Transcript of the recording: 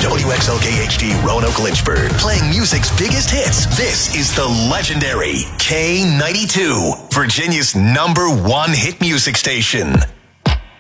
WXOK-HD Roanoke Lynchburg, playing music's biggest hits. This is the legendary K92, Virginia's #1 hit music station.